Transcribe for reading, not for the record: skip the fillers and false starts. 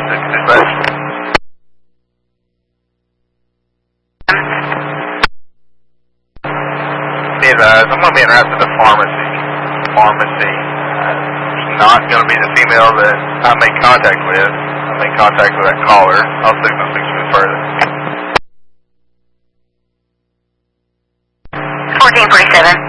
Dispatch. I'm going to be en route to the pharmacy. It's not going to be the female that I made contact with. I made contact with that caller. I'll signal 6 minutes further. 1447.